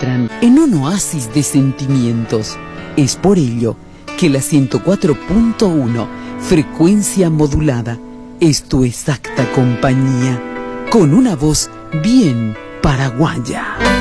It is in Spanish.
encuentran en un oasis de sentimientos. Es por ello que la 104.1, frecuencia modulada, es tu exacta compañía, con una voz bien paraguaya.